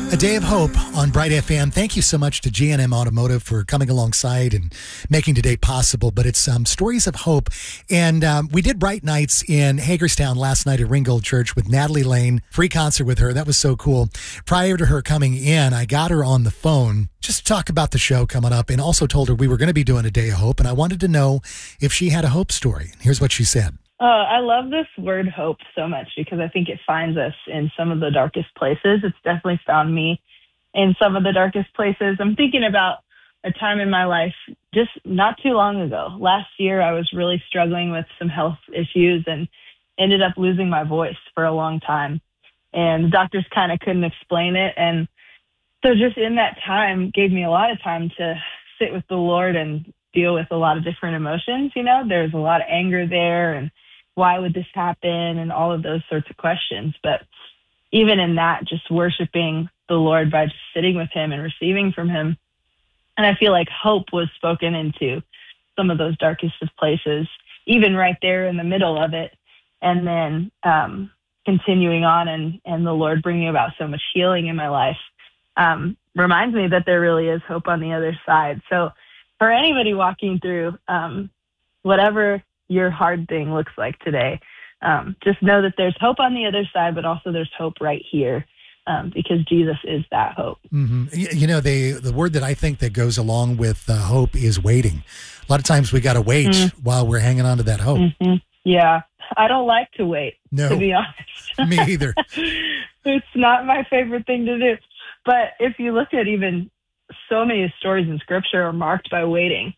A Day of Hope on Bright FM. Thank you so much to G&M Automotive for coming alongside and making today possible. But it's stories of hope. And we did Bright Nights in Hagerstown last night at Ringgold Church with Natalie Lane. Free concert with her. That was so cool. Prior to her coming in, I got her on the phone just to talk about the show coming up and also told her we were going to be doing A Day of Hope. And I wanted to know if she had a hope story. Here's what she said. I love this word hope so much because I think it finds us in some of the darkest places. It's definitely found me in some of the darkest places. I'm thinking about a time in my life just not too long ago. Last year, I was really struggling with some health issues and ended up losing my voice for a long time. And the doctors kind of couldn't explain it. And so just in that time gave me a lot of time to sit with the Lord and deal with a lot of different emotions. You know, there's a lot of anger there and why would this happen and all of those sorts of questions. But even in that, just worshiping the Lord by just sitting with him and receiving from him. And I feel like hope was spoken into some of those darkest of places, even right there in the middle of it. And then continuing on and the Lord bringing about so much healing in my life reminds me that there really is hope on the other side. So for anybody walking through whatever your hard thing looks like today, just know that there's hope on the other side, but also there's hope right here because Jesus is that hope. Mm-hmm. You know, the word that I think that goes along with hope is waiting. A lot of times we got to wait while we're hanging on to that hope. Mm-hmm. Yeah, I don't like to wait, to be honest. Me either. It's not my favorite thing to do. But if you look at even so many stories in Scripture are marked by waiting.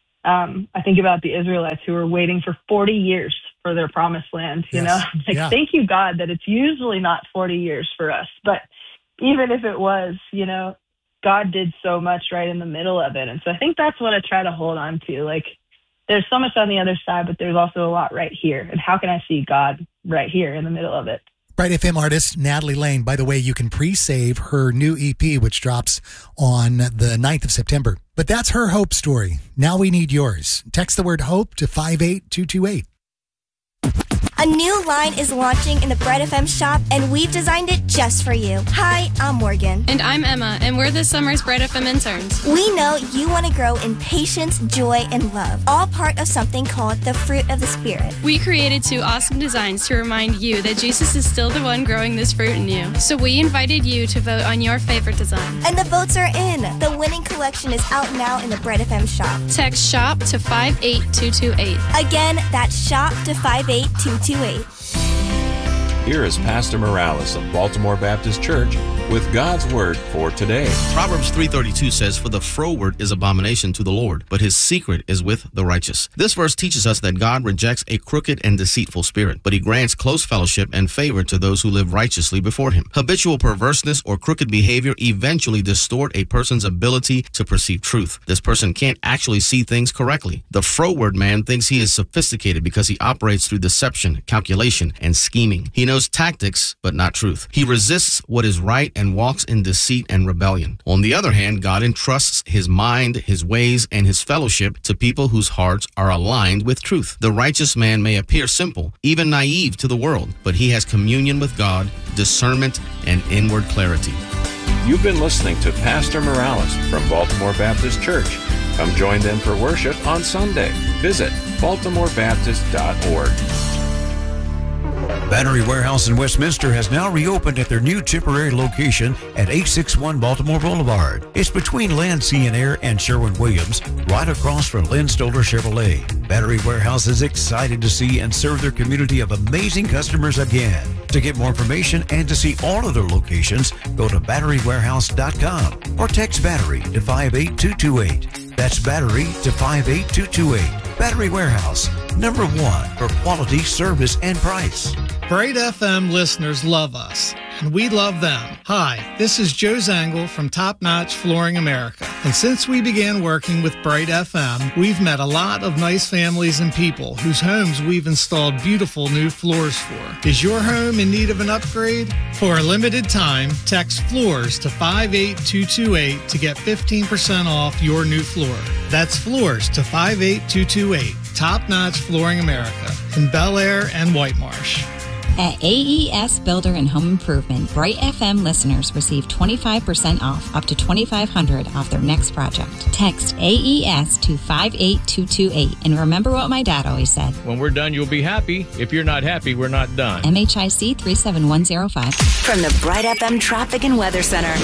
I think about the Israelites who were waiting for 40 years for their promised land, you know? Thank you, God, that it's usually not 40 years for us. But even if it was, you know, God did so much right in the middle of it. And so I think that's what I try to hold on to. Like, there's so much on the other side, but there's also a lot right here. And how can I see God right here in the middle of it? Bright FM artist Natalie Lane. By the way, you can pre-save her new EP, which drops on the 9th of September. But that's her hope story. Now we need yours. Text the word HOPE to 58228. A new line is launching in the Bright FM shop, and we've designed it just for you. Hi, I'm Morgan. And I'm Emma, and we're this summer's Bright FM interns. We know you want to grow in patience, joy, and love, all part of something called the fruit of the Spirit. We created 2 awesome designs to remind you that Jesus is still the one growing this fruit in you. So we invited you to vote on your favorite design. And the votes are in. The winning collection is out now in the Bright FM shop. Text SHOP to 58228. Again, that's SHOP to 58228. Here is Pastor Morales of Baltimore Baptist Church with God's Word for today. Proverbs 3:32 says, "For the froward is abomination to the Lord, but his secret is with the righteous." This verse teaches us that God rejects a crooked and deceitful spirit, but he grants close fellowship and favor to those who live righteously before him. Habitual perverseness or crooked behavior eventually distort a person's ability to perceive truth. This person can't actually see things correctly. The froward man thinks he is sophisticated because he operates through deception, calculation, and scheming. He knows tactics, but not truth. He resists what is right and walks in deceit and rebellion. On the other hand, God entrusts his mind, his ways, and his fellowship to people whose hearts are aligned with truth. The righteous man may appear simple, even naive to the world, but he has communion with God, discernment, and inward clarity. You've been listening to Pastor Morales from Baltimore Baptist Church. Come join them for worship on Sunday. Visit baltimorebaptist.org. Battery Warehouse in Westminster has now reopened at their new temporary location at 861 Baltimore Boulevard. It's between Land, Sea and Air and Sherwin-Williams, right across from Lynn Stoller Chevrolet. Battery Warehouse is excited to see and serve their community of amazing customers again. To get more information and to see all of their locations, go to batterywarehouse.com or text battery to 58228. That's battery to 58228. Battery Warehouse, number 1 for quality, service, and price. Bright FM listeners love us, and we love them. Hi, this is Joe Zangle from Top Notch Flooring America. And since we began working with Bright FM, we've met a lot of nice families and people whose homes we've installed beautiful new floors for. Is your home in need of an upgrade? For a limited time, text floors to 58228 to get 15% off your new floor. That's floors to 58228. Top Notch Flooring America in Bel Air and White Marsh. At AES Builder and Home Improvement, Bright FM listeners receive 25% off, up to $2,500 off their next project. Text AES to 58228. And remember what my dad always said. When we're done, you'll be happy. If you're not happy, we're not done. MHIC 37105. From the Bright FM Traffic and Weather Center.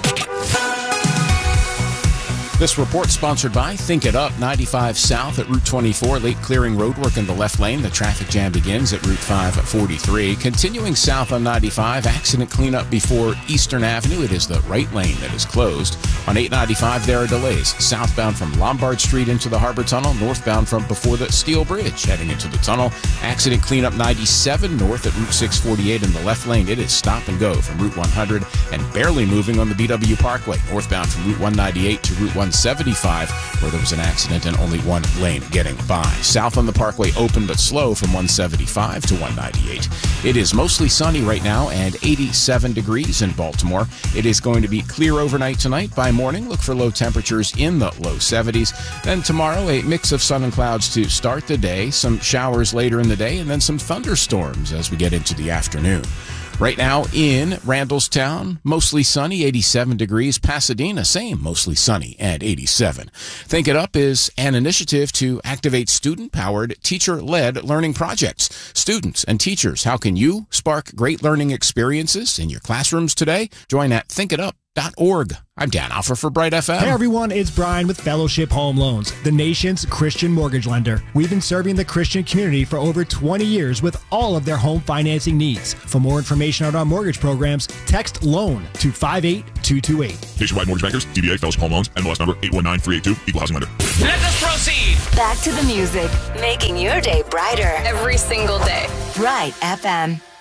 This report sponsored by Think It Up, 95 south at Route 24. Late clearing roadwork in the left lane. The traffic jam begins at Route 543. Continuing south on 95, accident cleanup before Eastern Avenue. It is the right lane that is closed. On 895, there are delays. Southbound from Lombard Street into the Harbor Tunnel. Northbound from before the Steel Bridge heading into the tunnel. Accident cleanup 97 north at Route 648 in the left lane. It is stop and go from Route 100 and barely moving on the BW Parkway. Northbound from Route 198 to Route 175, where there was an accident and only one lane getting by. South on the Parkway open but slow from 175 to 198. It is mostly sunny right now and 87 degrees in Baltimore. It is going to be clear overnight tonight. By morning, look for low temperatures in the low 70s. Then tomorrow, a mix of sun and clouds to start the day, some showers later in the day, and then some thunderstorms as we get into the afternoon. Right now in Randallstown, mostly sunny, 87 degrees. Pasadena, same, mostly sunny and 87. Think It Up is an initiative to activate student-powered, teacher-led learning projects. Students and teachers, how can you spark great learning experiences in your classrooms today? Join at thinkitup.org. I'm Dan Alpha for Bright FM. Hey everyone, it's Brian with Fellowship Home Loans, the nation's Christian mortgage lender. We've been serving the Christian community for over 20 years with all of their home financing needs. For more information on our mortgage programs, text LOAN to 58228. Nationwide Mortgage Bankers, DBA Fellowship Home Loans, NMLS number 819382, Equal Housing Lender. Let us proceed. Back to the music, making your day brighter every single day. Bright FM.